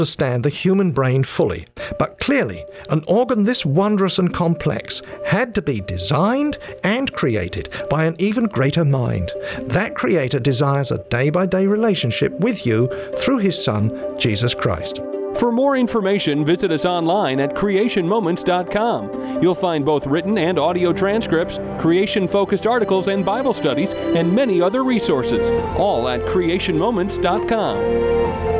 understand the human brain fully, but clearly an organ this wondrous and complex had to be designed and created by an even greater mind. That Creator desires a day-by-day relationship with you through His Son, Jesus Christ. For more information, visit us online at creationmoments.com. You'll find both written and audio transcripts, creation-focused articles and Bible studies, and many other resources, all at creationmoments.com.